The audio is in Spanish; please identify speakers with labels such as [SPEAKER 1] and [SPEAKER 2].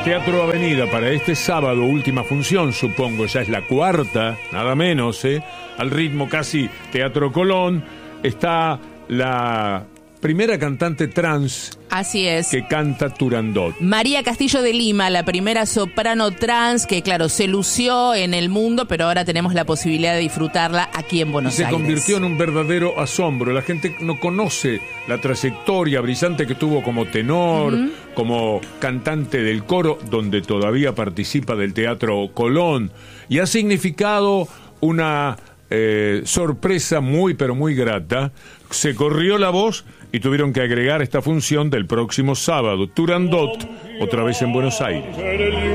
[SPEAKER 1] Teatro Avenida para este sábado, última función, supongo, ya es la cuarta, nada menos, al ritmo casi Teatro Colón, está la primera cantante trans.
[SPEAKER 2] Así es.
[SPEAKER 1] Que canta Turandot.
[SPEAKER 2] María Castillo de Lima, la primera soprano trans que, claro, se lució en el mundo, pero ahora tenemos la posibilidad de disfrutarla aquí en Buenos Aires.
[SPEAKER 1] Se convirtió en un verdadero asombro. La gente no conoce la trayectoria brillante que tuvo como tenor, como cantante del coro, donde todavía participa del Teatro Colón, y ha significado una sorpresa muy, pero muy grata. Se corrió la voz y tuvieron que agregar esta función del próximo sábado. Turandot, otra vez en Buenos Aires.